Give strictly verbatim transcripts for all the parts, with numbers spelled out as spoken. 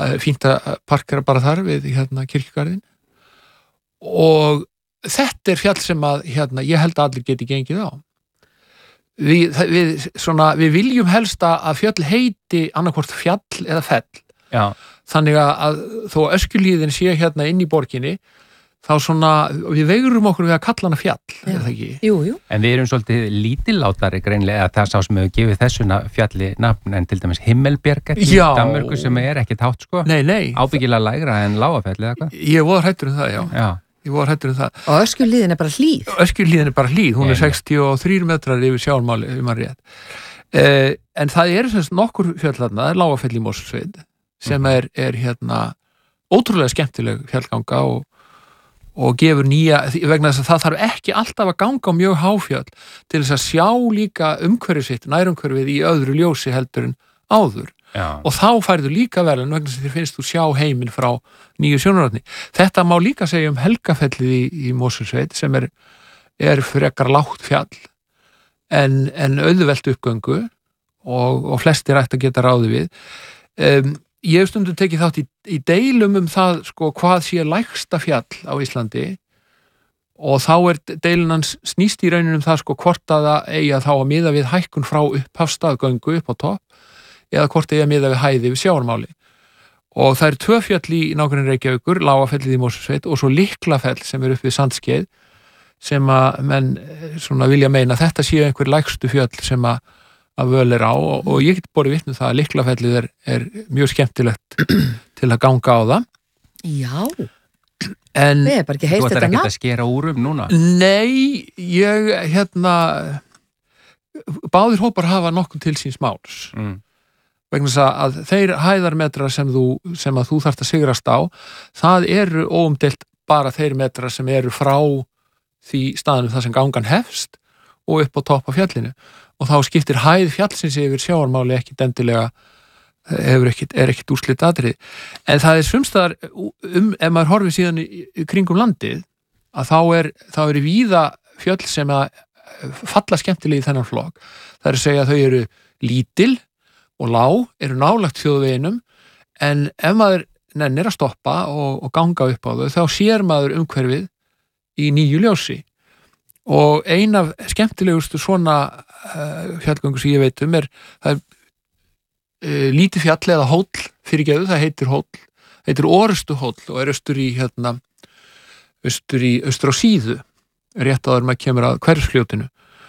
það er fínt að parkera bara þar við hérna kirkjugarðin og þetta er fjall sem að hérna, ég held að allir geti gengið á við, við, svona, við viljum helst að fjöll heiti annarkvort fjall eða fell Já. þannig að þó Öskjuhlíðin sé hérna inn í borginni þá svona, við veirum okkur við að kalla hana fjall, er það ekki? Jú, jú. En við erum svolítið lítillátari greinlega að það sá sem hefur gefið þessu fjalli nafn en til dæmis Himmelbjerget í Danmörku sem er ekkert hátt sko. Nei, nei. Ábyggilega lægra en Lágafell eða hvað? Ég var hræddur um það, já. Já. Ég var hræddur um það. Og Öskjuhlíðin er bara hlíð. Öskjuhlíðin er bara hlíð, hún er sextíu og þrír metrar yfir sjávarmáli, ef maður rétt. Eh, en það er semst nokkur fjöll þarna, Lágafell í Mosfellsveit, sem er, er hérna ótrúlega skemmtileg fjallganga og og gefur nýja, vegna þess að það þarf ekki alltaf að ganga á mjög háfjöll til þess að sjá líka umhverfið sitt, nærumhverfið í öðru ljósi heldur en áður. Já. Og þá færðu líka vel en vegna þess að þér finnst þú sjá heiminn frá nýju sjónarhorni. Þetta má líka segja um Helgafellið í, í Mosfellsveit sem er, er frekar lágt fjall en, en auðvelt uppgöngu og, og flestir ætti að geta ráði við. Um, Ég hef stundum tekið þátt í, í deilum um það sko, hvað sé lægsta fjall á Íslandi og þá er deilunans snýst í rauninu um það sko, hvort að það eigi að þá að miða við hækkun frá upphafsstaðgöngu upp á topp eða hvort eigi að miða við hæði við sjávarmáli. Og það eru tvö fjöll í nágrenni Reykjavíkur, Lágafellið í Mosfellsveit og svo Liklafell sem er upp við Sandskeið sem að menn svona vilja meina þetta séu einhver lægstu fjöll sem að að völ er á og, og ég get borið vitni um það að Liklafellið er, er mjög skemmtilegt til að ganga á það. Já, en við erum bara ekki heist Þú ætlar þetta ekki nafn. að skera úr um núna? Nei, ég hérna báðir hópar hafa nokkuð til síns máls Mm. vegna þess að þeir hæðarmetrar sem, þú, sem að þú þarft að sigrast á það eru óumdeilt bara þeir metrar sem eru frá því staðinu það sem gangan hefst og upp á topp af fjallinu og þá skiptir hæð fjallsins yfir sjávarmáli ekkit endilega hefur ekkit, er ekkit úrslit atrið en það er sumstaðar um, ef maður horfir síðan í, í kringum landið að þá er, þá er víða fjöll sem að falla skemmtilegi í þennan flokk það er að segja að þau eru lítil og lág, eru nálægt þjóðveginum en ef maður nennir að stoppa og, og ganga upp á þau þá sér maður umhverfið í nýju ljósi og ein af skemmtilegustu svona uh, fjallgöngu sem ég veit um er það er uh, lítið fjall eða hóll fyrirgeðu, það heitir hóll heitir Orustu hóll og er austur í hérna austur í austur á síðu rétt áður maður kemur að Hverfisfljótinu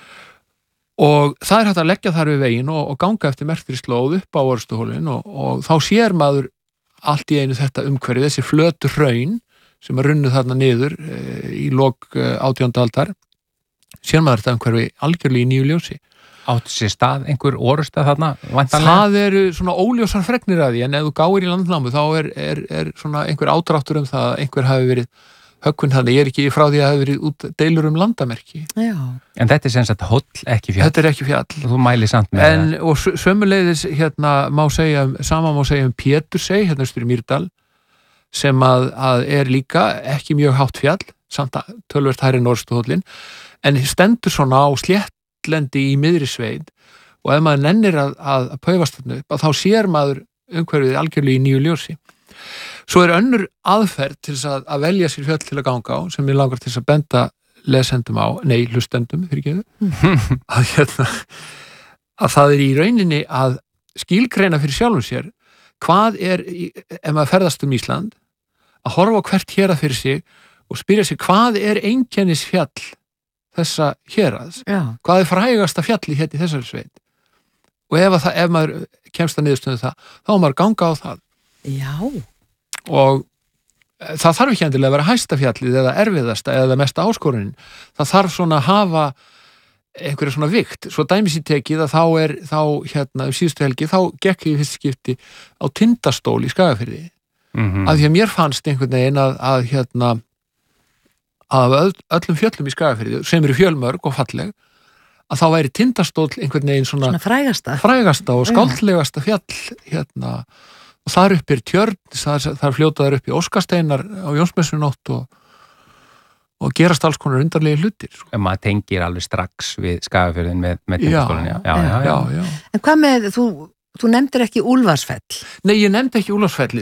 og það er hægt að leggja þar við veginn og, og ganga eftir merktri slóð upp á Orustuhólin og, og þá sér maður allt í einu þetta umhverfið, þessi flötu hraun sem er runnuð þarna niður uh, í lok uh, átjándu aldar sér maður þetta umhverfi algjörlega í nýju ljósi. Áttu sér stað einhver orusta þarna? Væntanlega? Það eru svona óljósar fregnir af því en ef þú gáir í landnámu þá er, er, er svona einhver ádráttur um það að einhver hafi verið höggvinn þannig, ég er ekki frá því að hafi verið út deilur um landamerki. Já. En þetta er sem sagt hóll, ekki fjall? Þetta er ekki fjall. Og þú mælir samt með en, það? Og sömuleiðis hérna má segja, sama má segja um Pétursey, hérna austur í Mýrdal sem að, að er líka ekki mjög hátt fjall, samt að tölvert hærri en Orustuhóllinn en stendur svona á sléttlendi í miðri sveit og ef maður nennir að, að, að paufast þarna upp, að þá sér maður umhverfið algjörlega í nýju ljósi. Svo er önnur aðferð til þess að, að velja sér fjöll til að ganga á, sem ég langar til þess að benda lesendum á, nei, hlustendum, fyrir ekki að, hérna, að það er í rauninni að skilgreina fyrir sjálfum sér hvað er, ef maður ferðast um Ísland, að horfa á hvert hérað fyrir sig og spyrja sig hvað er einkennisfjall þessa héraðs, Já. hvað er frægasta fjalli hérna í þessari sveit og ef, það, ef maður kemst að niðurstöðu það, þá má maður ganga á það Já. og það þarf ekki endilega að vera hæsta fjallið eða erfiðasta eða mesta áskorunin, það þarf svona að hafa einhverja svona vikt, svo dæmis í tekið að þá er, þá hérna um síðustu helgi, þá gekk ég í fyrst skipti á Tindastól í Skagafirði mm-hmm. að því að mér fannst einhvern veginn að, að hérna að öll, öllum fjöllum í Skagafirði sem eru fjölmörg og falleg að þá væri Tindastóll einhvern veginn svona, svona frægasta. frægasta og skáldlegasta fjall hérna og þar upp er tjörn, þar, þar fljótaðar upp í Óskasteinar á Jónsmessunótt og, og gerast alls konar undarlegi hlutir. Sko. En maður tengir alveg strax við Skagafjörðin með, með Tindastólinn, já. Já, já, já. Já, já. En hvað með, þú, þú nefndir ekki Úlfarsfell? Nei, ég nefndi ekki Úlfarsfelli.